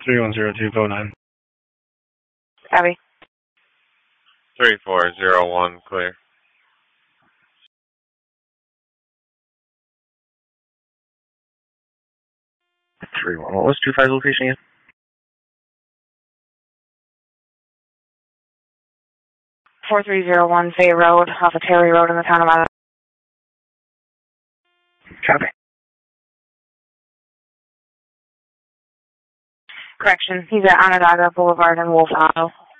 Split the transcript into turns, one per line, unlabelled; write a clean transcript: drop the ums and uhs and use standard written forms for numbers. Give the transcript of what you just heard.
3102, go 9.
Abby.
3401, clear.
31. What was 25's location again?
4301 Fay Road, off of Terry Road in the town of Onondaga.
Copy.
Correction, he's at Onondaga Boulevard in Wolf Hollow.